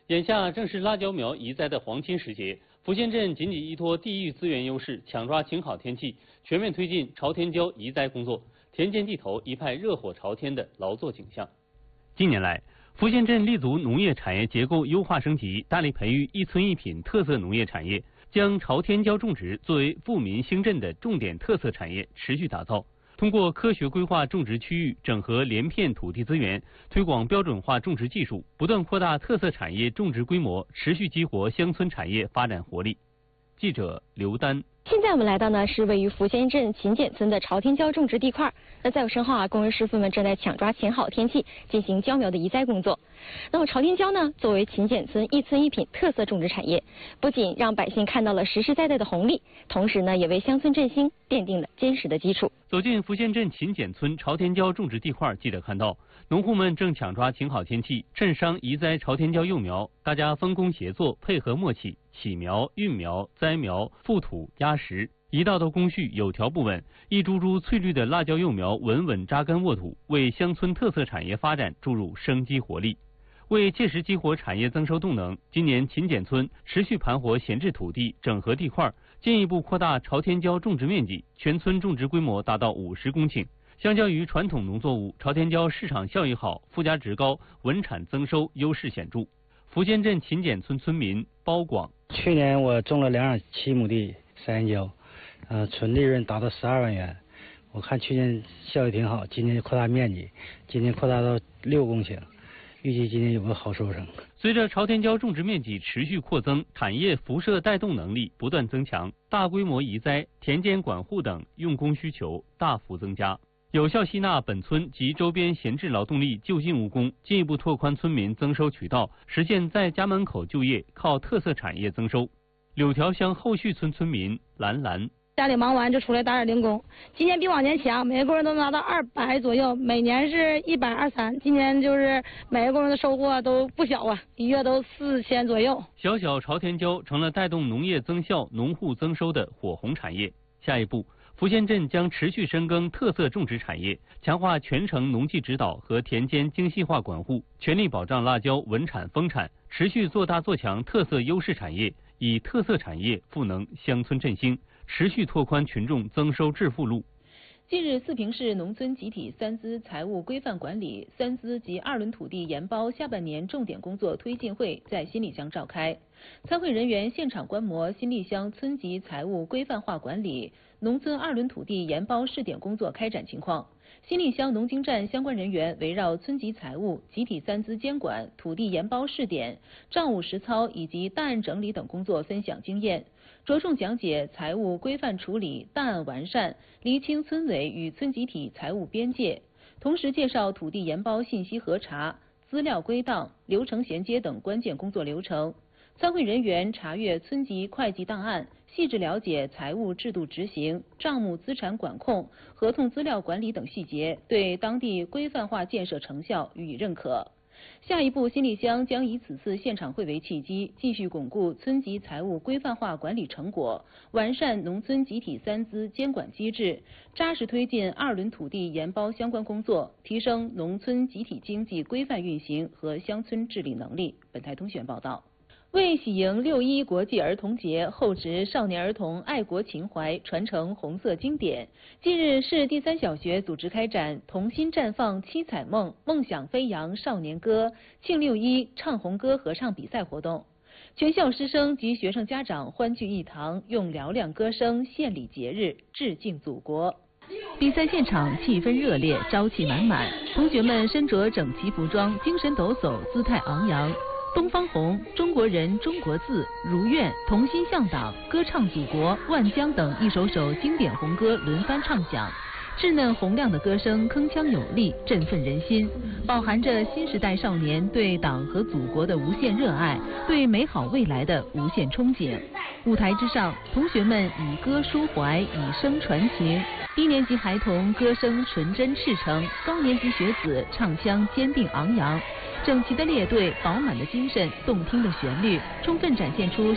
眼下正是辣椒苗移栽的黄金时节，福县镇紧紧依托地域资源优势，抢抓晴好天气，全面推进朝天椒移栽工作，田间地头一派热火朝天的劳作景象。近年来，福县镇立足农业产业结构优化升级，大力培育一村一品特色农业产业，将朝天椒种植作为富民兴镇的重点特色产业持续打造。通过科学规划种植区域，整合连片土地资源，推广标准化种植技术，不断扩大特色产业种植规模，持续激活乡村产业发展活力。记者刘丹。 现在我们来到呢是位于福县镇秦简村的朝天椒种植地块。那在我身后工人师傅们正在抢抓晴好天气，进行椒苗的移栽工作。那么朝天椒呢，作为秦简村一村一品特色种植产业，不仅让百姓看到了实实在在的红利，同时呢，也为乡村振兴奠定了坚实的基础。 走进福县镇秦简村朝天椒种植地块，记者看到农户们正抢抓晴好天气，镇商移栽朝天椒幼苗，大家分工协作，配合默契，起苗、育苗、栽苗、覆土、压实，一道道工序有条不紊，一株株翠绿的辣椒幼苗稳稳扎根沃土，为乡村特色产业发展注入生机活力。为切实激活产业增收动能，今年秦简村持续盘活闲置土地，整合地块，进一步扩大朝天椒种植面积，全村种植规模达到50公顷。相较于传统农作物，朝天椒市场效益好，附加值高，稳产增收优势显著。福县镇秦简村村民包广： 去年我种了2.7亩地山椒，纯利润达到12万元。我看去年效益挺好，今年扩大面积，今年扩大到6公顷。预计今年有个好收成。 随着朝天椒种植面积持续扩增，产业辐射带动能力不断增强，大规模移栽、田间管护等用工需求大幅增加，有效吸纳本村及周边闲置劳动力就近务工，进一步拓宽村民增收渠道，实现在家门口就业，靠特色产业增收。柳条乡后续村村民兰兰。 家里忙完就出来打点零工，今年比往年强，每个工人都拿到200左右，每年是123，今年就是每个工人的收获都不小啊，一月都4000左右。 小小朝天椒成了带动农业增效、农户增收的火红产业。下一步，福县镇将持续深耕特色种植产业，强化全程农技指导和田间精细化管护，全力保障辣椒稳产丰产，持续做大做强特色优势产业，以特色产业赋能乡村振兴，持续拓宽群众增收致富路。 近日，四平市农村集体三资财务规范管理、三资及2轮土地研包下半年重点工作推进会在新立乡召开。参会人员现场观摩新立乡村级财务规范化管理、农村2轮土地研包试点工作开展情况。新立乡农经站相关人员围绕村级财务、集体三资监管、土地研包试点、账务实操以及档案整理等工作分享经验，着重讲解财务规范处理、档案完善、厘清村委与村集体财务边界，同时介绍土地研包信息核查、资料归档、流程衔接等关键工作流程。参会人员查阅村级会计档案，细致了解财务制度执行、账目资产管控、合同资料管理等细节，对当地规范化建设成效予以认可。下一步，新立乡将以此次现场会为契机，继续巩固村级财务规范化管理成果，完善农村集体三资监管机制，扎实推进2轮土地研包相关工作，提升农村集体经济规范运行和乡村治理能力。本台通讯报道。为喜迎6·1国际儿童节，厚植少年儿童爱国情怀，传承红色经典，近日市第3小学组织开展童心绽放七彩梦，梦想飞扬少年歌庆6·1唱红歌合唱比赛活动。全校师生及学生家长欢聚一堂，用嘹亮歌声献礼节日，致敬祖国。比赛现场气氛热烈，朝气满满，同学们身着整齐服装，精神抖擞，姿态昂扬。东方红、中国人、中国字、如愿、同心向党、歌唱祖国、万江等一首首经典红歌轮番唱响，稚嫩洪亮的歌声铿锵有力，振奋人心，饱含着新时代少年对党和祖国的无限热爱，对美好未来的无限憧憬。舞台之上，同学们以歌抒怀，以声传情。1年级孩童歌声纯真赤诚，高年级学子唱腔坚定昂扬。整齐的列队，饱满的精神，动听的旋律，充分展现出